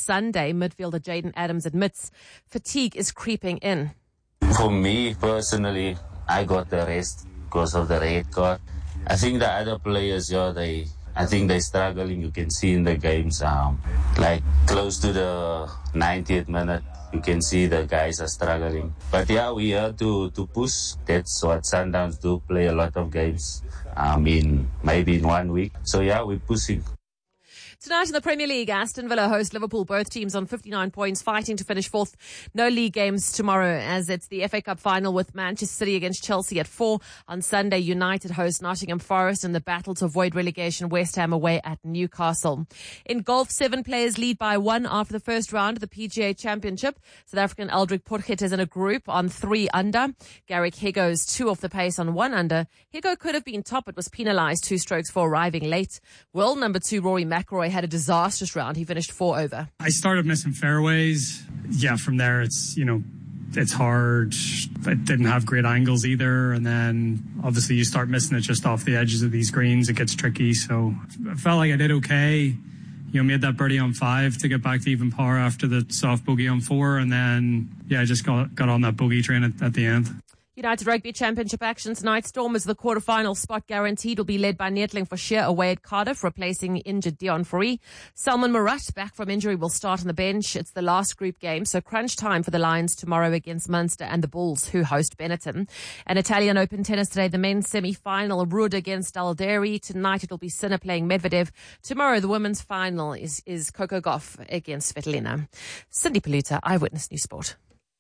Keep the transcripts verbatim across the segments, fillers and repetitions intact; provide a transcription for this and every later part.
Sunday. Midfielder Jaden Adams admits fatigue is creeping in. For me personally, I got the rest because of the red card. I think the other players, yeah, they, I think they're struggling. You can see in the games, um, like close to the ninetieth minute, you can see the guys are struggling. But yeah, we have to, to push. That's what Sundowns do, play a lot of games. I mean, maybe in one week. So yeah, we're pushing. Tonight in the Premier League, Aston Villa host Liverpool. Both teams on fifty-nine points, fighting to finish fourth. No league games tomorrow, as it's the F A Cup final with Manchester City against Chelsea at four. On Sunday, United host Nottingham Forest in the battle to avoid relegation. West Ham away at Newcastle. In golf, seven players lead by one after the first round of the P G A Championship. South African Eldrick Potgieter is in a group on three under. Garrick Higgo's two off the pace on one under. Higgo could have been top, but was penalised two strokes for arriving late. World number two Rory McIlroy had a disastrous round. He finished four over. I started missing fairways. Yeah, from there it's, you know, it's hard. I didn't have great angles either. And then obviously you start missing it just off the edges of these greens. It gets tricky. So I felt like I did okay. You know, made that birdie on five to get back to even par after the soft bogey on four. And then, yeah, I just got, got on that bogey train at, at the end. United Rugby Championship action tonight. Stormers, the quarterfinal spot guaranteed, will be led by Nettling for Sheer away at Cardiff, replacing injured Dion Fourie. Salman Murat, back from injury, will start on the bench. It's the last group game, so crunch time for the Lions tomorrow against Munster and the Bulls, who host Benetton. An Italian Open tennis today, the men's semi-final, Ruud against Alderi. Tonight it'll be Sinner playing Medvedev. Tomorrow the women's final is, is Coco Gauff against Svitolina. Cindy Paluta, Eyewitness News Sport.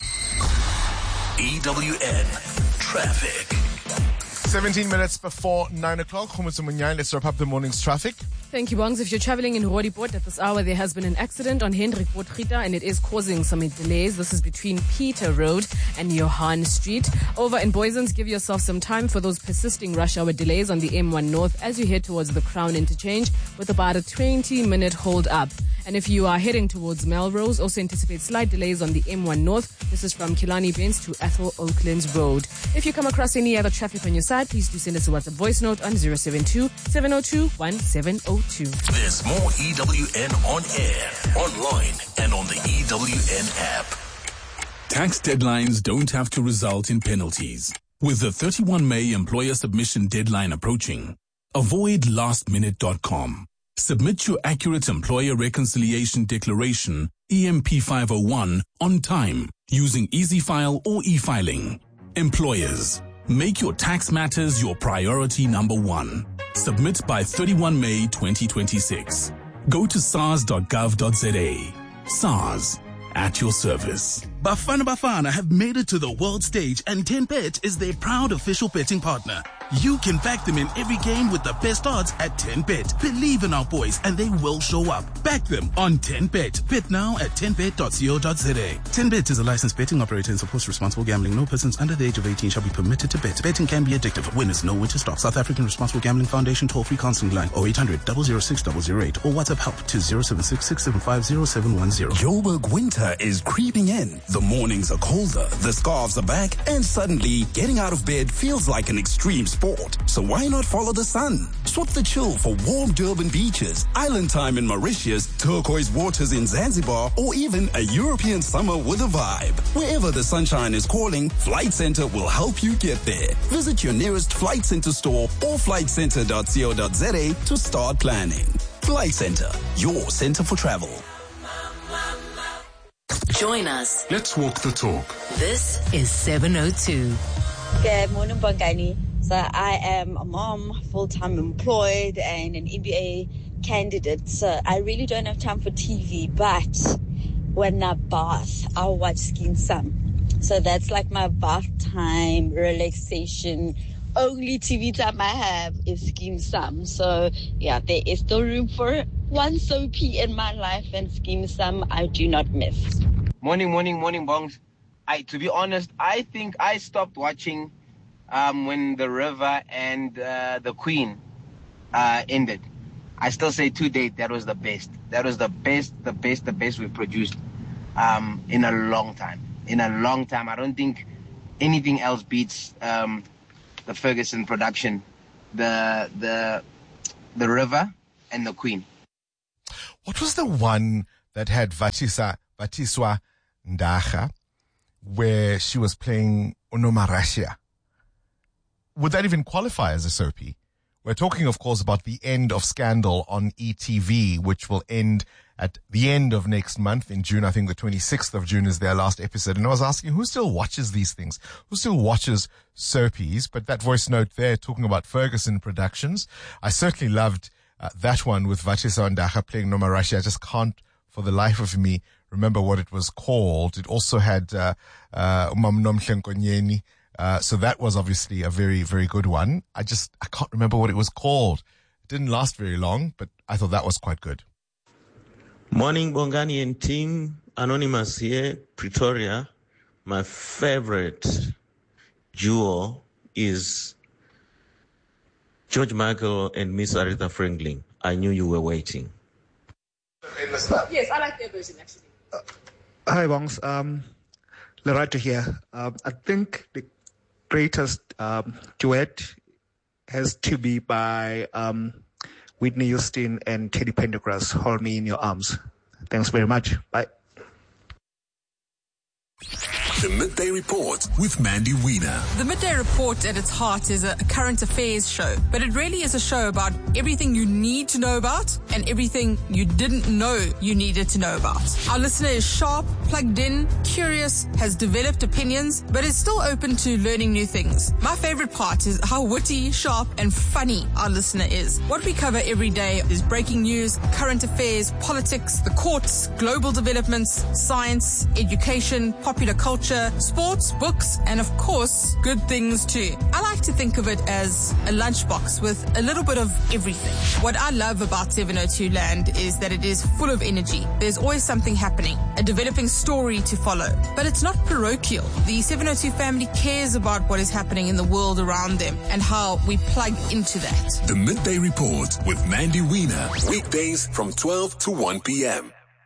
E W N Traffic. seventeen minutes before nine o'clock. Let's wrap up the morning's traffic. Thank you, Bongs. If you're traveling in Roodepoort at this hour, there has been an accident on Hendrik Potgieter and it is causing some delays. This is between Peter Road and Johan Street. Over in Boysens, give yourself some time for those persisting rush hour delays on the M one North as you head towards the Crown interchange with about a twenty minute hold up. And if you are heading towards Melrose, also anticipate slight delays on the M one North. This is from Killarney Benz to Ethel Oaklands Road. If you come across any other traffic on your side, please do send us a WhatsApp voice note on zero seven two, seven zero two, one seven zero two. There's more E W N on air, online, and on the E W N app. Tax deadlines don't have to result in penalties. With the thirty-first of May employer submission deadline approaching, avoid last minute dot com. Submit your accurate employer reconciliation declaration, E M P five oh one, on time using EasyFile or e-filing. Employers, make your tax matters your priority number one. Submit by thirty-first of May twenty twenty-six. Go to sars dot gov dot za. SARS, at your service. Bafana Bafana have made it to the world stage and ten bet is their proud official betting partner. You can back them in every game with the best odds at ten bet. Believe in our boys and they will show up. Back them on ten bet. Bet now at ten bet dot co dot za. ten bet is a licensed betting operator and supports responsible gambling. No persons under the age of eighteen shall be permitted to bet. Betting can be addictive. Winners know when to stop. South African Responsible Gambling Foundation toll-free counseling line oh eight hundred, double oh six, double oh eight or WhatsApp help to zero seven six, six seven five, zero seven one zero. Joburg winter is creeping in. The mornings are colder, the scarves are back, and suddenly getting out of bed feels like an extreme sport. So why not follow the sun? Swap the chill for warm Durban beaches, island time in Mauritius, turquoise waters in Zanzibar, or even a European summer with a vibe. Wherever the sunshine is calling, Flight Centre will help you get there. Visit your nearest Flight Centre store or flight centre dot co dot za to start planning. Flight Centre, your centre for travel. Join us. Let's walk the talk. This is seven oh two. Good morning, Bongani. So I am a mom, full-time employed, and an M B A candidate. So I really don't have time for T V, but when I bath, I'll watch Skeem Saam. So that's like my bath time, relaxation. Only T V time I have is Skeem Saam. So yeah, there is still room for one soapy in my life, and Skeem Saam I do not miss. Morning, morning, morning, Bongs. I, to be honest, I think I stopped watching um, when The River and uh, The Queen uh, ended. I still say to date that was the best. That was the best, the best, the best we've produced um, in a long time. In a long time. I don't think anything else beats um, the Ferguson production, the the The River and The Queen. What was the one that had Vatisa, Vatiswa Ndacha, where she was playing Unomarashia. Would that even qualify as a soapy? We're talking, of course, about the end of Scandal on E T V, which will end at the end of next month in June. I think the twenty-sixth of June is their last episode. And I was asking, who still watches these things? Who still watches soapies? But that voice note there talking about Ferguson Productions. I certainly loved uh, that one with Vatisa Ndacha playing Nomarashi. I just can't, for the life of me, remember what it was called. It also had uh, uh, Umam Nomhlenkonyeni. Uh, so that was obviously a very, very good one. I just, I can't remember what it was called. It didn't last very long, but I thought that was quite good. Morning, Bongani and team. Anonymous here, Pretoria. My favorite duo is George Michael and Miss Aretha Franklin. I knew you were waiting. Yes, I like their version, actually. Uh, hi, Bongs. Um, Loretta here. Um, I think the greatest um, duet has to be by um, Whitney Houston and Teddy Pendergrass, Hold Me in Your Arms. Thanks very much. Bye. The Midday Report with Mandy Wiener. The Midday Report at its heart is a current affairs show, but it really is a show about everything you need to know about and everything you didn't know you needed to know about. Our listener is sharp, plugged in, curious, has developed opinions, but is still open to learning new things. My favorite part is how witty, sharp, and funny our listener is. What we cover every day is breaking news, current affairs, politics, the courts, global developments, science, education, popular culture, sports, books, and of course, good things too. I like to think of it as a lunchbox with a little bit of everything. What I love about seven oh two Land is that it is full of energy. There's always something happening, a developing story to follow. But it's not parochial. The seven oh two family cares about what is happening in the world around them and how we plug into that. The Midday Report with Mandy Wiener. Weekdays from twelve to one p.m.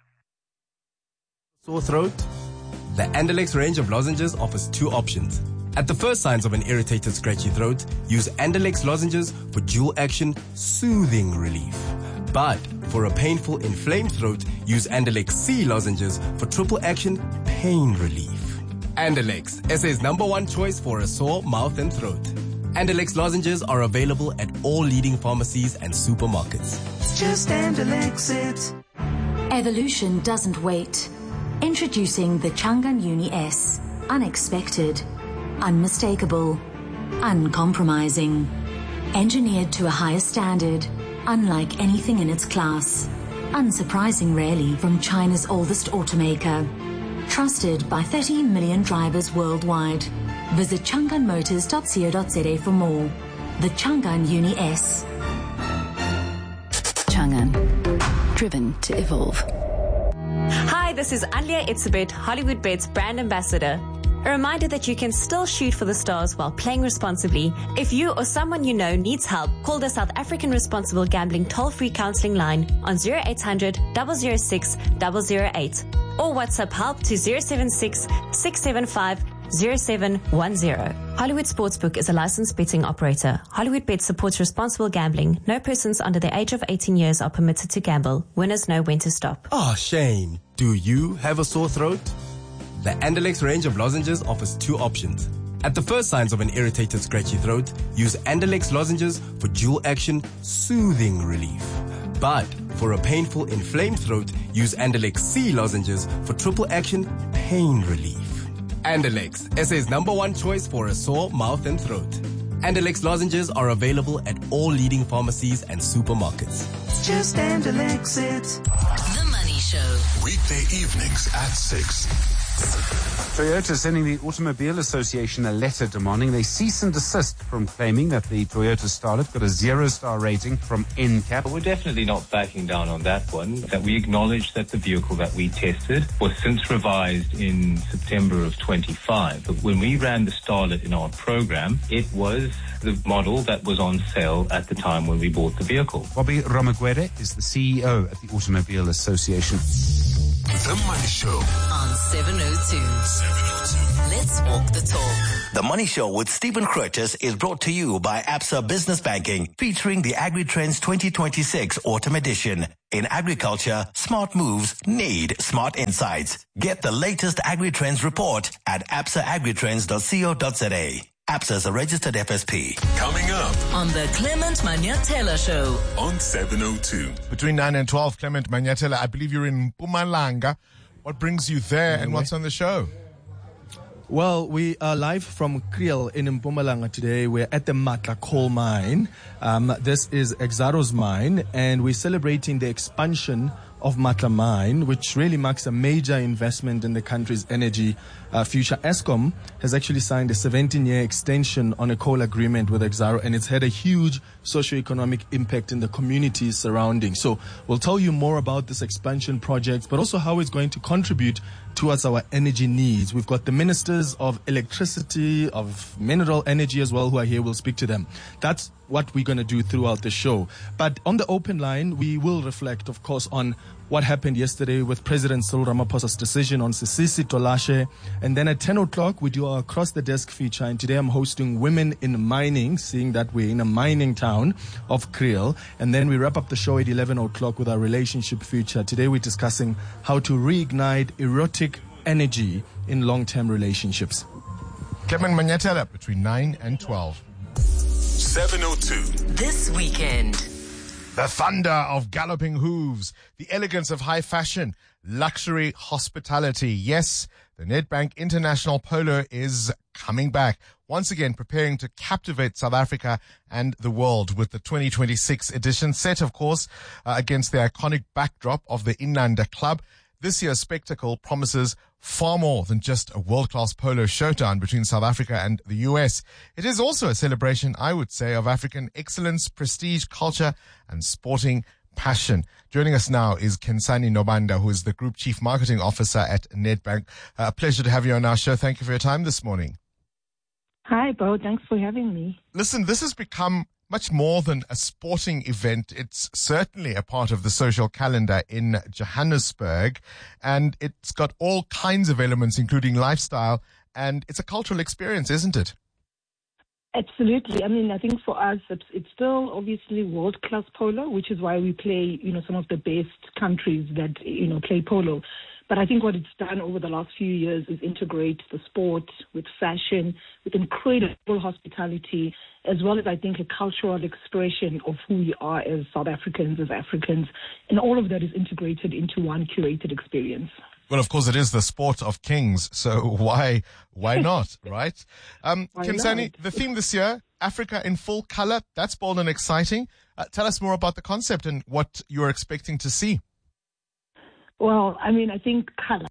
Sore throat? The Andalex range of lozenges offers two options. At the first signs of an irritated, scratchy throat, use Andalex lozenges for dual-action soothing relief. But for a painful, inflamed throat, use Andalex C lozenges for triple-action pain relief. Andalex, S A's number one choice for a sore mouth and throat. Andalex lozenges are available at all leading pharmacies and supermarkets. It's just Andalex it. Evolution doesn't wait. Introducing the Changan Uni S. Unexpected, unmistakable, uncompromising. Engineered to a higher standard, unlike anything in its class. Unsurprising really from China's oldest automaker. Trusted by thirty million drivers worldwide. Visit changan motors dot co dot za for more. The Changan Uni S. Changan. Driven to evolve. Hi, this is Alia Itzebet, Hollywood Bet's brand ambassador. A reminder that you can still shoot for the stars while playing responsibly. If you or someone you know needs help, call the South African Responsible Gambling toll-free counseling line on zero eight hundred, zero zero six, zero zero eight or WhatsApp help to zero seven six, six seven five, zero seven one zero. Hollywood Sportsbook is a licensed betting operator. Hollywood Bet supports responsible gambling. No persons under the age of eighteen years are permitted to gamble. Winners know when to stop. Oh, shame. Do you have a sore throat? The Andalex range of lozenges offers two options. At the first signs of an irritated, scratchy throat, use Andalex lozenges for dual-action soothing relief. But for a painful, inflamed throat, use Andalex C lozenges for triple-action pain relief. Andalex, S A's number one choice for a sore mouth and throat. Andalex lozenges are available at all leading pharmacies and supermarkets. It's just Andalex it. The Money Show. Weekday evenings at six. Toyota sending the Automobile Association a letter demanding they cease and desist from claiming that the Toyota Starlet got a zero-star rating from N C A P. We're definitely not backing down on that one. That we acknowledge that the vehicle that we tested was since revised in September of twenty-five. But when we ran the Starlet in our program, it was the model that was on sale at the time when we bought the vehicle. Bobby Ramagwere is the C E O at the Automobile Association. The Money Show on seven oh two. seven oh two. Let's walk the talk. The Money Show with Stephen Curtis is brought to you by Absa Business Banking, featuring the AgriTrends twenty twenty-six Autumn Edition. In agriculture, smart moves need smart insights. Get the latest AgriTrends report at absa agritrends dot co dot za. Absa is a registered F S P. Coming up on the Clement Manyatela Show on seven oh two. Between nine and twelve, Clement Manyatela, I believe you're in Mpumalanga. What brings you there and what's on the show? Well, we are live from Kriel in Mpumalanga today. We're at the Matla coal mine. Um, this is Exxaro's mine, and we're celebrating the expansion of Matla mine, which really marks a major investment in the country's energy uh, future. Eskom has actually signed a seventeen-year extension on a coal agreement with Exxaro, and it's had a huge socio-economic impact in the communities surrounding. So we'll tell you more about this expansion project, but also how it's going to contribute towards our energy needs. We've got the ministers of electricity, of mineral energy as well, who are here. We'll speak to them. That's what we're going to do throughout the show. But on the open line, we will reflect, of course, on what happened yesterday with President Cyril Ramaphosa's decision on Sisisi Tolashe. And then at ten o'clock, we do our Across the Desk feature. And today I'm hosting Women in Mining, seeing that we're in a mining town of Kriel. And then we wrap up the show at eleven o'clock with our relationship feature. Today we're discussing how to reignite erotic energy in long-term relationships. Clement Manyatela, between nine and twelve. seven oh two. This weekend. The thunder of galloping hooves, the elegance of high fashion, luxury hospitality. Yes, the Nedbank International Polo is coming back, once again preparing to captivate South Africa and the world with the twenty twenty-six edition, set, of course, uh, against the iconic backdrop of the Inanda Club. This year's spectacle promises far more than just a world-class polo showdown between South Africa and the U S. It is also a celebration, I would say, of African excellence, prestige, culture, and sporting passion. Joining us now is Khensani Nobanda, who is the Group Chief Marketing Officer at Nedbank. Uh, a pleasure to have you on our show. Thank you for your time this morning. Hi, Bo. Thanks for having me. Listen, this has become much more than a sporting event. It's certainly a part of the social calendar in Johannesburg, and it's got all kinds of elements, including lifestyle, and it's a cultural experience, isn't it? Absolutely. I mean, I think for us, it's, it's still obviously world-class polo, which is why we play, you know, some of the best countries that, you know, play polo. But I think what it's done over the last few years is integrate the sport with fashion, with incredible hospitality, as well as, I think, a cultural expression of who we are as South Africans, as Africans. And all of that is integrated into one curated experience. Well, of course, it is the sport of kings, so why why not, right? Um, Khensani, the theme this year, Africa in full color, that's bold and exciting. Uh, tell us more about the concept and what you're expecting to see. Well, I mean, I think color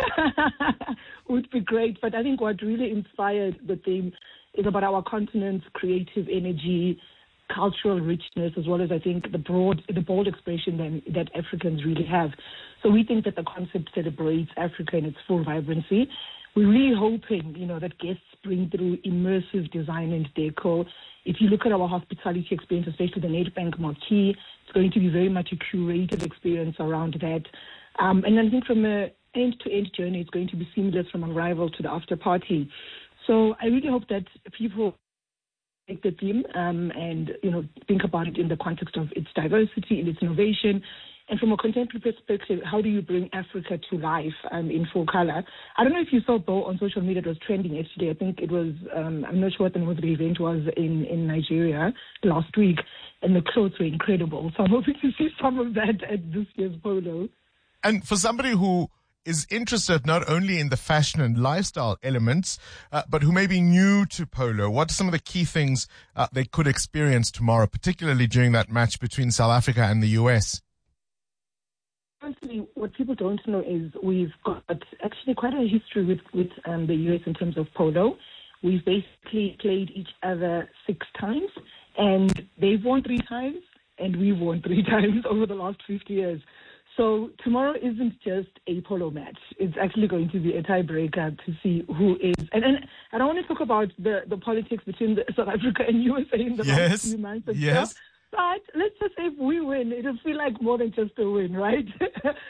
would be great, but I think what really inspired the theme is about our continent's creative energy, cultural richness, as well as, I think, the broad, the bold expression that, that Africans really have. So we think that the concept celebrates Africa in its full vibrancy. We're really hoping, you know, that guests bring through immersive design and decor. If you look at our hospitality experience, especially the Nedbank Marquee, it's going to be very much a curated experience around that. Um, and I think from an end-to-end journey, it's going to be seamless from arrival to the after party. So I really hope that people take the theme um, and, you know, think about it in the context of its diversity and its innovation. And from a contemporary perspective, how do you bring Africa to life um, in full color? I don't know if you saw, Bo, on social media, it was trending yesterday. I think it was, um, I'm not sure what the name of the event was in, in Nigeria last week, and the clothes were incredible. So I'm hoping to see some of that at this year's polo. And for somebody who is interested not only in the fashion and lifestyle elements, uh, but who may be new to polo, what are some of the key things uh, they could experience tomorrow, particularly during that match between South Africa and the U S? Honestly, what people don't know is we've got actually quite a history with, with um, the U S in terms of polo. We've basically played each other six times, and they've won three times, and we've won three times over the last fifty years. So tomorrow isn't just a polo match. It's actually going to be a tiebreaker to see who is. And, and I don't want to talk about the, the politics between the South Africa and U S A in the yes. last few months. And yes. stuff. But let's just say if we win, it'll feel like more than just a win, right?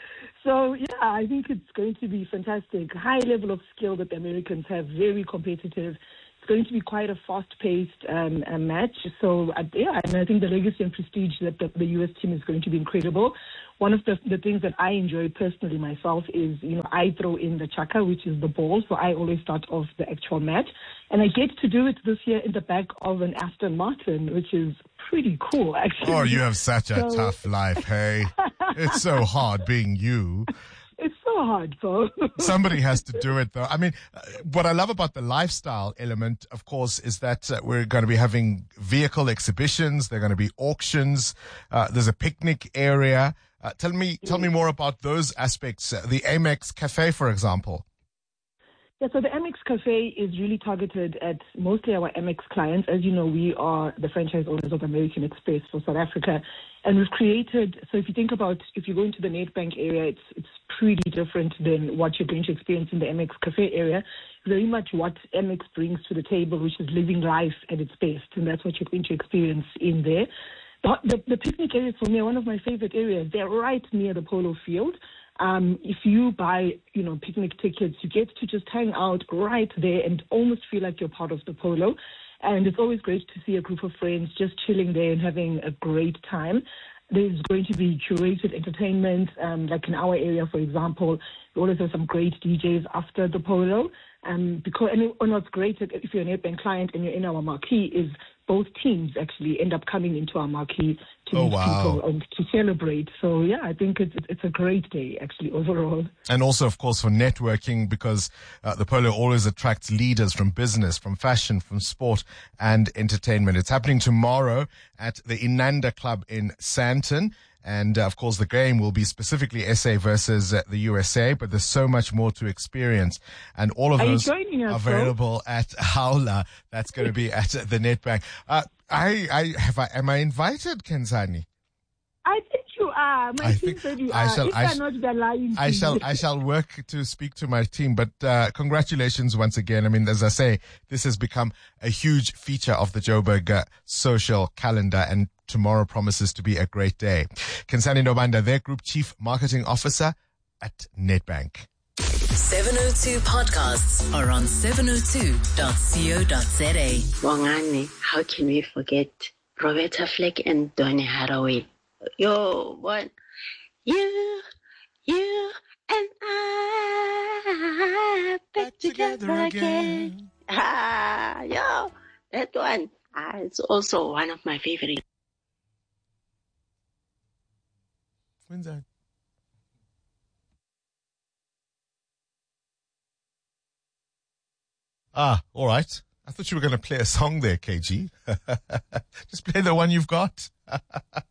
So, yeah, I think it's going to be fantastic. High level of skill that the Americans have, very competitive. It's going to be quite a fast-paced um, a match. So, uh, yeah, and I think the legacy and prestige that the, the U S team is going to be incredible. One of the, the things that I enjoy personally myself is, you know, I throw in the chaka, which is the ball. So I always start off the actual match. And I get to do it this year in the back of an Aston Martin, which is pretty cool, actually. Oh, you have such a So- tough life, hey? It's so hard being you. It's so hard, Paul. Somebody has to do it, though. I mean, uh, what I love about the lifestyle element, of course, is that uh, we're going to be having vehicle exhibitions. There are going to be auctions. Uh, there's a picnic area. Uh, tell me, tell me more about those aspects. Uh, the Amex Cafe, for example. Yeah, so the Amex Cafe is really targeted at mostly our Amex clients. As you know, we are the franchise owners of American Express for South Africa. And we've created, so if you think about, if you go into the Nedbank area, it's it's pretty different than what you're going to experience in the Amex Cafe area. Very much what Amex brings to the table, which is living life at its best. And that's what you're going to experience in there. The, the, the picnic areas for me are one of my favorite areas. They're right near the polo field. Um, if you buy, you know, picnic tickets, you get to just hang out right there and almost feel like you're part of the polo. And it's always great to see a group of friends just chilling there and having a great time. There's going to be curated entertainment, um, like in our area, for example. We always have some great D Js after the polo. Um, because and, and what's great if you're an Nedbank client and you're in our marquee is both teams actually end up coming into our marquee to Oh, meet wow. people and to celebrate. So yeah, I think it's it's a great day actually overall. And also, of course, for networking, because uh, the polo always attracts leaders from business, from fashion, from sport and entertainment. It's happening tomorrow at the Inanda Club in Sandton. And, uh, of course, the game will be specifically S A versus uh, the U S A, but there's so much more to experience. And all of Are you those joining us, are Phil? available at Howler. That's going to be at the Nedbank. Uh, I, I, have I, am I invited, Kenzani? I think you are. My I team think said you I are. shall- if I you're sh- not, they're lying. I to shall you. I shall work to speak to my team, but uh, congratulations once again. I mean, as I say, this has become a huge feature of the Joburg uh, social calendar, and tomorrow promises to be a great day. Kensani Nobanda, their Group Chief Marketing Officer at Nedbank. seven oh two podcasts are on seven oh two dot co dot za. Bongani, how can we forget Roberta Fleck and Donny Haraway? Yo, what? You, you and I back together again. Ah, yo, that one. Ah, it's also one of my favorite. When's that? Ah, all right. I thought you were going to play a song there, K G. Just play the one you've got.